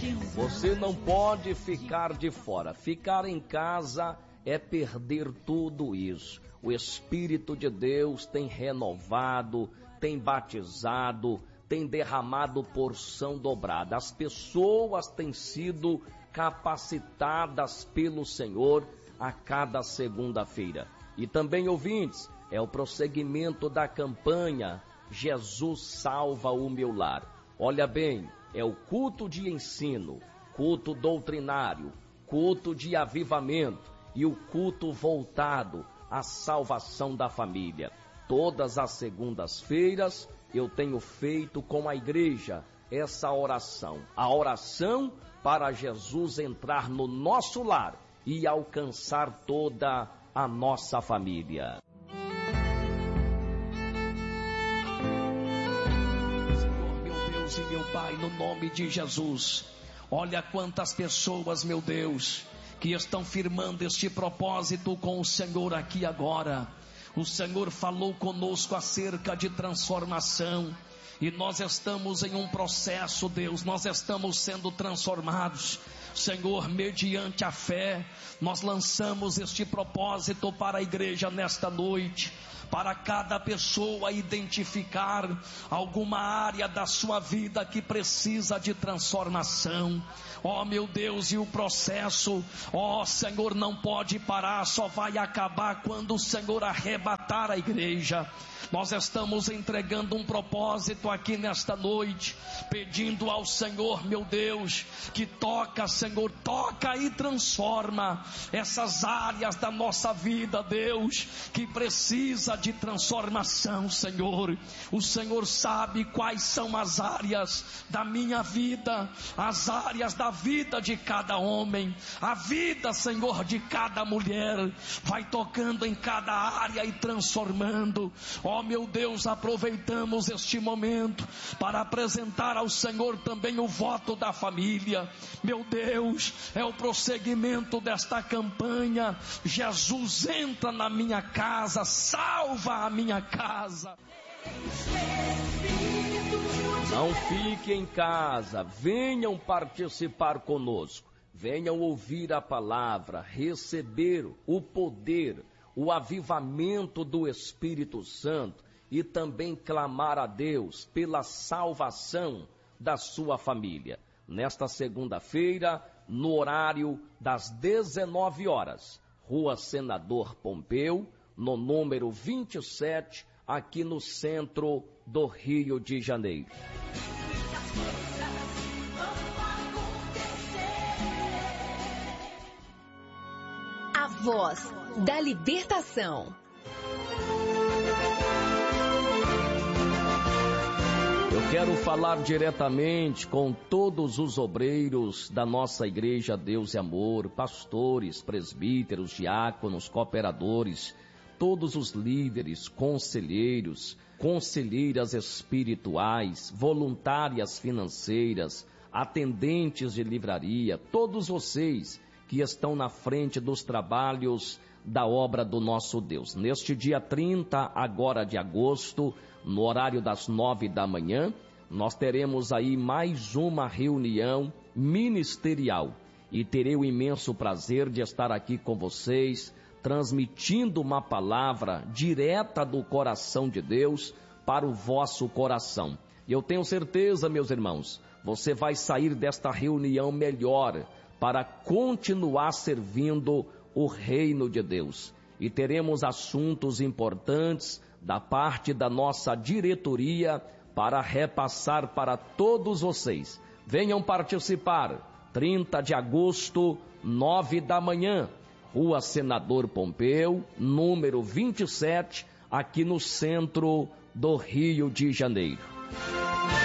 Você não pode ficar de fora. Ficar em casa é perder tudo isso. O Espírito de Deus tem renovado, tem batizado, tem derramado porção dobrada. As pessoas têm sido capacitadas pelo Senhor a cada segunda-feira. E também, ouvintes, é o prosseguimento da campanha Jesus Salva o Meu Lar. Olha bem, é o culto de ensino, culto doutrinário, culto de avivamento e o culto voltado à salvação da família. Todas as segundas-feiras eu tenho feito com a igreja essa oração. A oração para Jesus entrar no nosso lar e alcançar toda a nossa família. Senhor, meu Deus e meu Pai, no nome de Jesus, olha quantas pessoas, meu Deus, que estão firmando este propósito com o Senhor aqui agora. O Senhor falou conosco acerca de transformação. E nós estamos em um processo, Deus, nós estamos sendo transformados. Senhor, mediante a fé, nós lançamos este propósito para a igreja nesta noite, para cada pessoa identificar alguma área da sua vida que precisa de transformação. Ó meu Deus, e o processo, ó Senhor, não pode parar, só vai acabar quando o Senhor arrebatar a igreja. Nós estamos entregando um propósito aqui nesta noite, pedindo ao Senhor, meu Deus, que toca, Senhor, toca e transforma essas áreas da nossa vida, Deus, que precisa de transformação, Senhor. O Senhor sabe quais são as áreas da minha vida, as áreas da vida de cada homem, a vida, Senhor, de cada mulher. Vai tocando em cada área e transformando. Ó meu Deus, aproveitamos este momento para apresentar ao Senhor também o voto da família. Meu Deus, é o prosseguimento desta campanha. Jesus, entra na minha casa, salva a minha casa. Não fique em casa, venham participar conosco, venham ouvir a palavra, receber o poder, o avivamento do Espírito Santo e também clamar a Deus pela salvação da sua família. Nesta segunda-feira, no horário das 19 horas, Rua Senador Pompeu, no número 27, aqui no centro do Rio de Janeiro. A voz da libertação. Eu quero falar diretamente com todos os obreiros da nossa Igreja Deus e Amor, pastores, presbíteros, diáconos, cooperadores, todos os líderes, conselheiros, conselheiras espirituais, voluntárias financeiras, atendentes de livraria, todos vocês que estão na frente dos trabalhos da obra do nosso Deus. Neste dia 30 agora de agosto, no horário das 9 da manhã, nós teremos aí mais uma reunião ministerial e terei o imenso prazer de estar aqui com vocês, transmitindo uma palavra direta do coração de Deus para o vosso coração. E eu tenho certeza, meus irmãos, você vai sair desta reunião melhor para continuar servindo o reino de Deus. E teremos assuntos importantes da parte da nossa diretoria para repassar para todos vocês. Venham participar, 30 de agosto, 9 da manhã, Rua Senador Pompeu, número 27, aqui no centro do Rio de Janeiro.